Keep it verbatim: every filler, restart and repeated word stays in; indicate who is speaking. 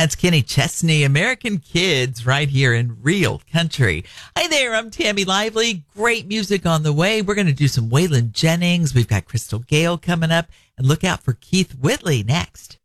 Speaker 1: That's Kenny Chesney, American Kids, right here in Real Country. Hi there, I'm Tammy Lively. Great music on the way. We're going to do some Waylon Jennings. We've got Crystal Gale coming up. And look out for Keith Whitley next.